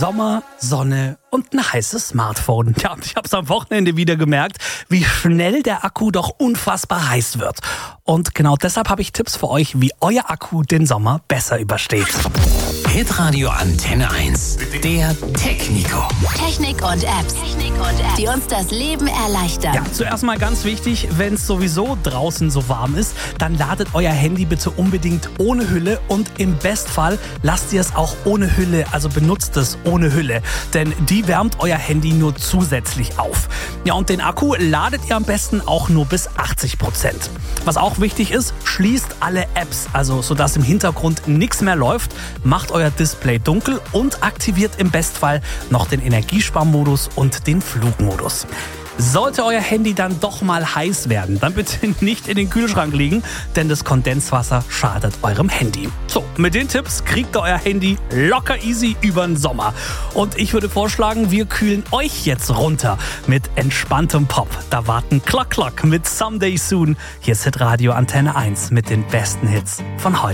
Sommer, Sonne und ein heißes Smartphone. Ja, ich habe es am Wochenende wieder gemerkt, wie schnell der Akku doch unfassbar heiß wird. Und genau deshalb habe ich Tipps für euch, wie euer Akku den Sommer besser übersteht. Hitradio Antenne 1, der Technico. Technik und Apps, die uns das Leben erleichtern. Ja, zuerst mal ganz wichtig, wenn es sowieso draußen so warm ist, dann ladet euer Handy bitte unbedingt ohne Hülle und im Bestfall lasst ihr es auch ohne Hülle, also benutzt es ohne Hülle, denn die wärmt euer Handy nur zusätzlich auf. Ja, und den Akku ladet ihr am besten auch nur bis 80%. Was auch wichtig ist, schließt alle Apps, also sodass im Hintergrund nichts mehr läuft, macht euer Display dunkel und aktiviert im Bestfall noch den Energiesparmodus und den Flugmodus. Sollte euer Handy dann doch mal heiß werden, dann bitte nicht in den Kühlschrank legen, denn das Kondenswasser schadet eurem Handy. So, mit den Tipps kriegt ihr euer Handy locker easy über den Sommer. Und ich würde vorschlagen, wir kühlen euch jetzt runter mit entspanntem Pop. Da warten Clock Clock mit Someday Soon. Hier ist Hitradio Antenne 1 mit den besten Hits von heute.